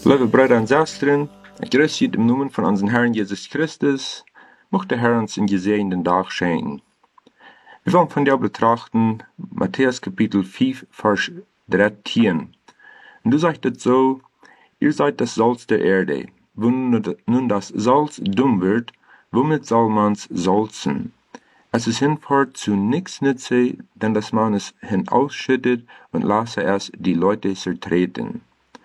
Lieve Brüder und Schwestern, ich grüße Sie im Namen von unserem Herrn Jesus Christus. Mocht der Herr uns einen gesegneten Tag schenken. Wir wollen von dir betrachten Matthäus Kapitel 5, Vers 13. Und du sagst es so: Ihr seid das Salz der Erde. Wenn nun das Salz dumm wird, womit soll man's salzen? Es ist hinfort zu nichts nütze, denn dass man es hinausschüttet und lasse es die Leute zertreten.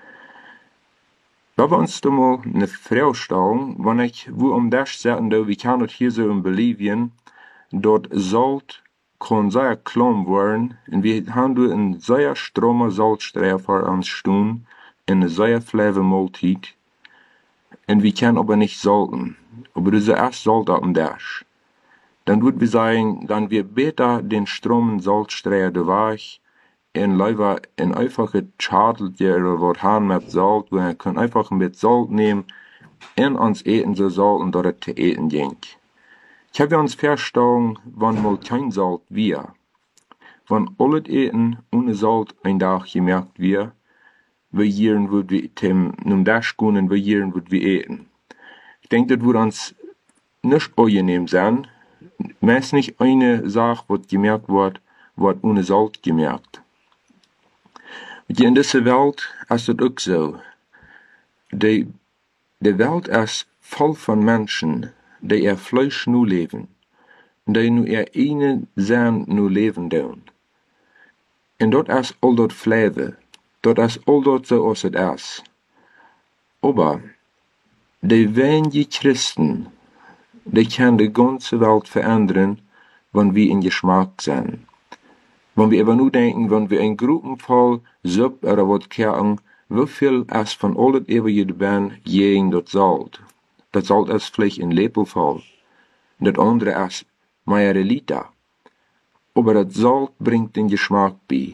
Laten we ons dan mal eine Frage stellen, wanneer ik wil om das zeggen, wie kan het hier zo in Bolivien, dort Salz kann sehr klein werden, und wir haben einen sehr stromer Salzstreer vor uns stehen, in eine sehr flave Mahlzeit, und wir können aber nicht salten. Aber das ist erst Salz auf dem Dash. Dann würden wir sagen, dann wir besser den stromen Salzstreer de Weg, en liever een einfache Schadeltje oder wat haben mit Salz, wir können einfach mit Salz nehmen en ons eten so salten, dat het te eten ging. Ich habe uns verstanden, wann mal kein Salz wir. Wann alles eten ohne Salz ein Tag gemerkt wir jeren würd wir dem num Dash gehen und wir jeren würd wir eten. Ich denke, das würde uns nicht angenehm sein. Meist nicht eine Sache, was gemerkt wird ohne Salz gemerkt. Und in dieser Welt ist das auch so. Die Welt ist voll von Menschen, die ihr Fleisch nur leben, die nur ihr eine Sinn nur leben tun. Und dort ist all dort Fleisch, dort ist all dort so, als es ist. Aber die wenige Christen, die können die ganze Welt verändern, wenn wir in Geschmack sind. Wenn wir aber nur denken, wenn wir ein Gruppenvoll Suppe oder was kochen, wie viel es von alles eeuwige ben gegen das Salz. Das Salz ist vielleicht ein Lepel voll. Das andere ist Majerelita. Aber das Salz bringt den Geschmack bei.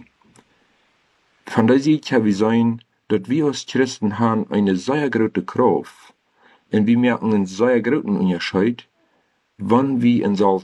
Von daher kann wir sagen, dass wir als Christen haben eine sehr große Kraft. Und wir merken einen sehr großen Unterschied, wann wir in Salz